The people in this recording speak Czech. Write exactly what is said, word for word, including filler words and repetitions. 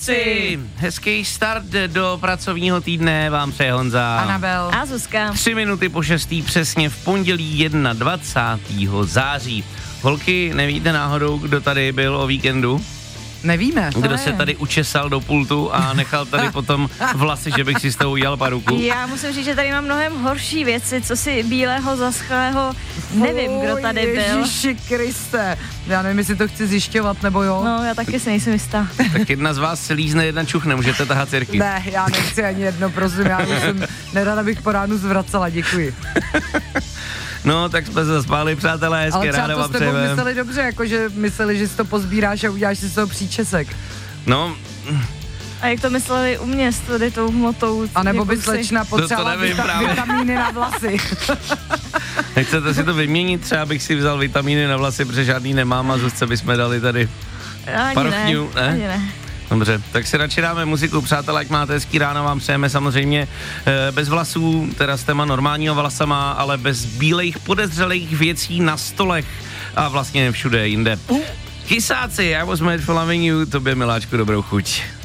Hezký start do pracovního týdne vám přeje Honza. Anabel. A Zuzka. Tři minuty po šestý přesně v pondělí dvacátého prvního září. Holky, nevíte náhodou, kdo tady byl o víkendu? Nevíme. Kdo se tady učesal do pultu a nechal tady potom vlasy, že bych si s tou udělal paruku? Já musím říct, že tady mám mnohem horší věci, co si bílého zaschlého, nevím, kdo tady byl. Ježiši Kriste, já nevím, jestli to chci zjišťovat, nebo jo. No, já taky si nejsem jistá. Tak jedna z vás se lízne, jedna čuchne, můžete tahat cirky. Ne, já nechci ani jedno, prosím, já musím, nerad, abych po ránu zvracela, děkuji. No, tak jsme se zaspali, přátelé, hezké ale ráno třeba vám to s tebou přejeme. mysleli dobře, jakože mysleli, že si to pozbíráš a uděláš si z toho příčesek. No, A jak to mysleli u mě s tady tou hmotou? A nebo by si- slečna potřebovala nevím vita- právě. vitamíny na vlasy. nechcete si to vyměnit, třeba bych si vzal vitamíny na vlasy, protože žádný nemám a Zuzce bychom dali tady. Ani Parfňu, ne, ne? ani ne. Dobře, tak si radši dáme muziku, přátelé, ať máte hezký ráno, vám přejeme samozřejmě e, bez vlasů, teda s téma normálního vlasama, ale bez bílejch podezřelých věcí na stolech a vlastně všude jinde. Kysáci, já was made for loving you, tobě miláčku dobrou chuť.